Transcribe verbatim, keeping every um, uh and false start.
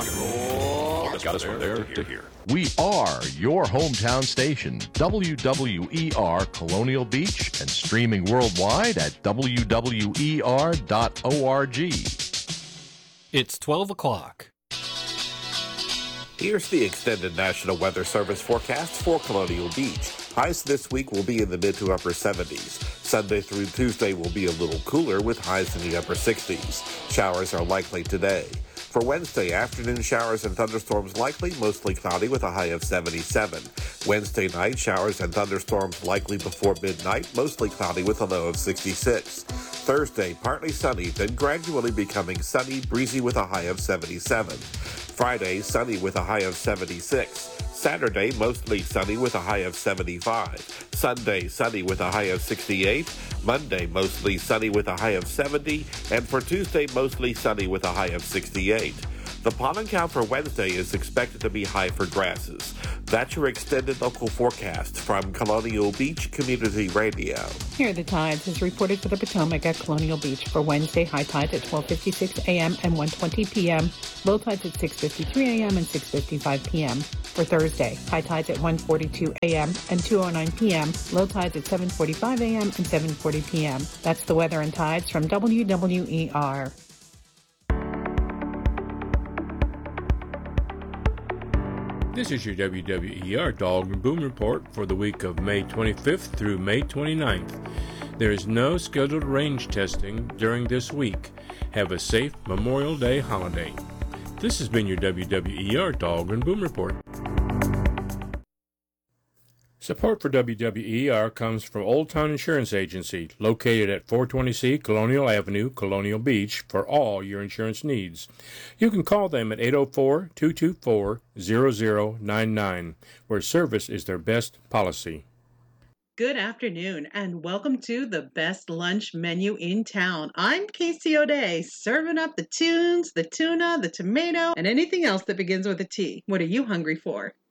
rock and roll. That's got us from there to here. We are your hometown station, W W E R Colonial Beach, and streaming worldwide at W W E R dot org. It's twelve o'clock. Here's the extended National Weather Service forecast for Colonial Beach. Highs this week will be in the mid to upper seventies. Sunday through Tuesday will be a little cooler with highs in the upper sixties. Showers are likely today. For Wednesday, afternoon showers and thunderstorms likely, mostly cloudy with a high of seventy-seven. Wednesday night, showers and thunderstorms likely before midnight, mostly cloudy with a low of sixty-six. Thursday, partly sunny, then gradually becoming sunny, breezy with a high of seventy-seven. Friday, sunny with a high of seventy-six. Saturday, mostly sunny with a high of seventy-five. Sunday, sunny with a high of sixty-eight. Monday, mostly sunny with a high of seventy. And for Tuesday, mostly sunny with a high of sixty-eight. The pollen count for Wednesday is expected to be high for grasses. That's your extended local forecast from Colonial Beach Community Radio. Here are the tides as reported for the Potomac at Colonial Beach. For Wednesday, high tides at twelve fifty-six a.m. and one twenty p.m. Low tides at six fifty-three a.m. and six fifty-five p.m. For Thursday, high tides at one forty-two a.m. and two oh nine p.m. Low tides at seven forty-five a.m. and seven forty p.m. That's the weather and tides from W W E R. This is your W W E R Dog and Boom Report for the week of May twenty-fifth through May twenty-ninth. There is no scheduled range testing during this week. Have a safe Memorial Day holiday. This has been your W W E R Dog and Boom Report. Support for W W E R comes from Old Town Insurance Agency, located at four twenty C Colonial Avenue, Colonial Beach, for all your insurance needs. You can call them at eight oh four, two two four, zero zero nine nine, where service is their best policy. Good afternoon, and welcome to the best lunch menu in town. I'm Casey O'Day, serving up the tunes, the tuna, the tomato, and anything else that begins with a T. What are you hungry for?